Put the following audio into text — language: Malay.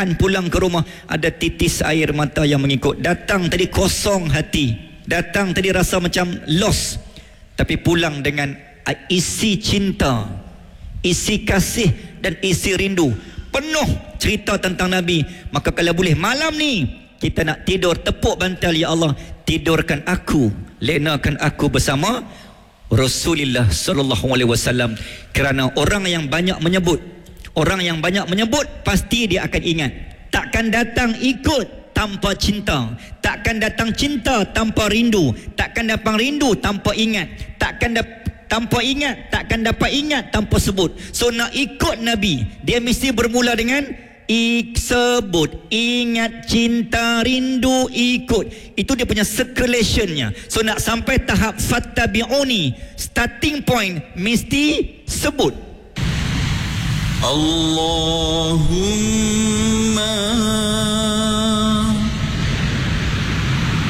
tahan pulang ke rumah, ada titis air mata yang mengikut. Datang tadi kosong hati, datang tadi rasa macam lost, tapi pulang dengan isi cinta, isi kasih dan isi rindu, penuh cerita tentang Nabi. Maka kalau boleh malam ni kita nak tidur, tepuk bantal, ya Allah, tidurkan aku, lenakan aku bersama Rasulullah sallallahu alaihi wasallam. Kerana orang yang banyak menyebut, pasti dia akan ingat. Takkan datang ikut tanpa cinta, takkan datang cinta tanpa rindu, takkan datang rindu tanpa ingat, tanpa ingat, takkan dapat ingat tanpa sebut. So nak ikut Nabi, dia mesti bermula dengan sebut, ingat, cinta, rindu, ikut. Itu dia punya circulationnya. So nak sampai tahap fattabi'uni, starting point mesti sebut. Allahumma